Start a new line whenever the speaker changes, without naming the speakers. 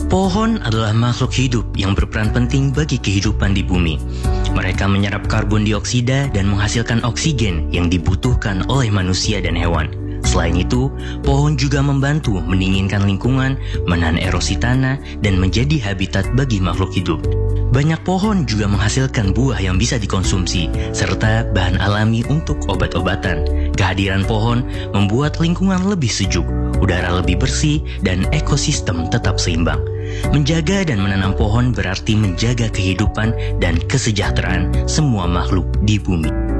Pohon adalah makhluk hidup yang berperan penting bagi kehidupan di bumi. Mereka menyerap karbon dioksida dan menghasilkan oksigen yang dibutuhkan oleh manusia dan hewan. Selain itu, pohon juga membantu mendinginkan lingkungan, menahan erosi tanah, dan menjadi habitat bagi makhluk hidup. Banyak pohon juga menghasilkan buah yang bisa dikonsumsi, serta bahan alami untuk obat-obatan. Kehadiran pohon membuat lingkungan lebih sejuk, udara lebih bersih, dan ekosistem tetap seimbang. Menjaga dan menanam pohon berarti menjaga kehidupan dan kesejahteraan semua makhluk di bumi.